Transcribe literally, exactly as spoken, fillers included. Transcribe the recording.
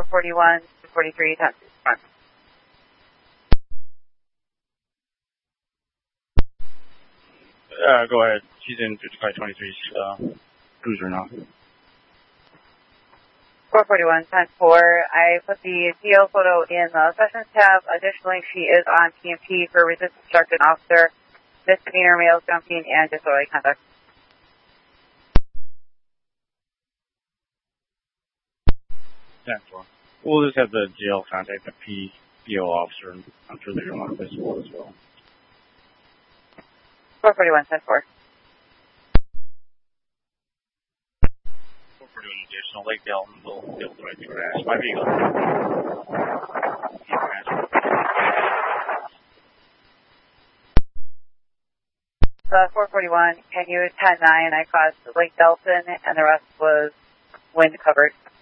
four forty-one, two forty-three, ten front. Uh, go ahead. She's in fifty-five twenty-three's uh, cruiser now. four forty-one, ten four. I put the D O photo in the sessions tab. Additionally, she is on P M P for resisting obstructing officer, misdemeanor, male jumping, and disorderly conduct. ten four. We'll just have the jail contact the P O officer, and I'm sure they're going to visible as well. four forty-one, ten four. four forty-one additional, Lake Delton will be able to right to crash my vehicle. Uh, four forty-one, can you ten nine? I caused Lake Delton, and the rest was wind covered.